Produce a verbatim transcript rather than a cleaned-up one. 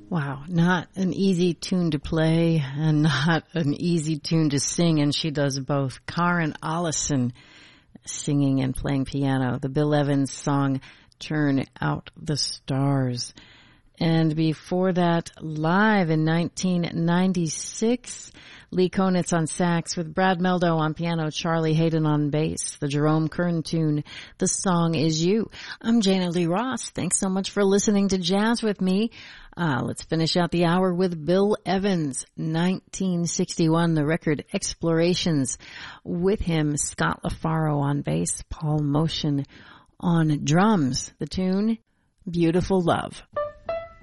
Wow, not an easy tune to play and not an easy tune to sing, and she does both. Karen Allison singing and playing piano. The Bill Evans song, Turn Out the Stars. And before that, live in nineteen ninety-six, Lee Konitz on sax with Brad Meldo on piano, Charlie Hayden on bass, the Jerome Kern tune, The Song Is You. I'm Jana Lee Ross. Thanks so much for listening to Jazz with me. Uh, let's finish out the hour with Bill Evans, nineteen sixty-one, the record Explorations. With him, Scott LaFaro on bass, Paul Motion on drums. The tune, Beautiful Love.